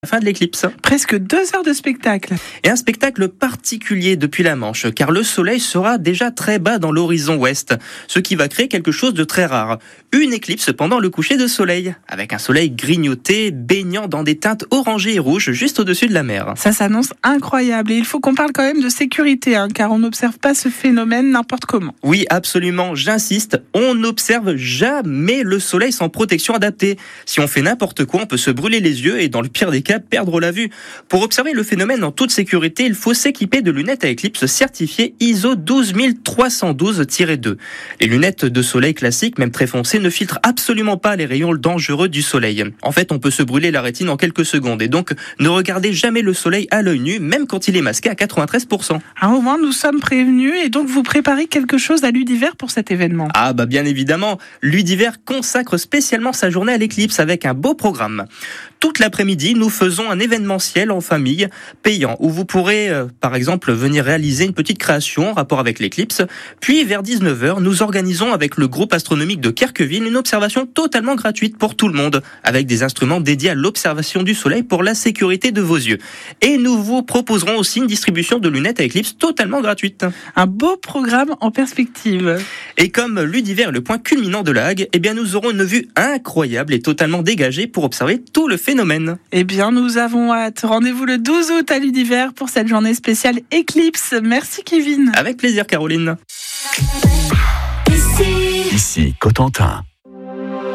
La fin de l'éclipse. Presque 2 heures de spectacle. Et un spectacle particulier depuis la Manche, car le soleil sera déjà très bas dans l'horizon ouest, ce qui va créer quelque chose de très rare. Une éclipse pendant le coucher de soleil, avec un soleil grignoté, baignant dans des teintes orangées et rouges juste au-dessus de la mer. Ça s'annonce incroyable et il faut qu'on parle quand même de sécurité, car on n'observe pas ce phénomène n'importe comment. Oui, absolument, j'insiste, on n'observe jamais le soleil sans protection adaptée. Si on fait n'importe quoi, on peut se brûler les yeux et dans le pire des cas, perdre la vue. Pour observer le phénomène en toute sécurité, il faut s'équiper de lunettes à éclipse certifiées ISO 12312-2. Les lunettes de soleil classiques, même très foncées, ne filtrent absolument pas les rayons dangereux du soleil. En fait, on peut se brûler la rétine en quelques secondes et donc ne regardez jamais le soleil à l'œil nu, même quand il est masqué à 93%. Au moins, nous sommes prévenus et donc vous préparez quelque chose à l'Udiver pour cet événement. Ah bah bien évidemment, l'Udiver consacre spécialement sa journée à l'éclipse avec un beau programme. Toute l'après-midi, nous faisons un événementiel en famille payant où vous pourrez par exemple venir réaliser une petite création en rapport avec l'éclipse. Puis vers 19h, nous organisons avec le groupe astronomique de Kerqueville une observation totalement gratuite pour tout le monde avec des instruments dédiés à l'observation du soleil pour la sécurité de vos yeux. Et nous vous proposerons aussi une distribution de lunettes à éclipse totalement gratuite. Un beau programme en perspective. Et comme l'Udiver est le point culminant de la Hague, eh bien nous aurons une vue incroyable et totalement dégagée pour observer tout le phénomène. Eh bien, nous avons hâte. Rendez-vous le 12 août à l'Udiver pour cette journée spéciale éclipse. Merci Kevin. Avec plaisir Caroline. Ici Cotentin.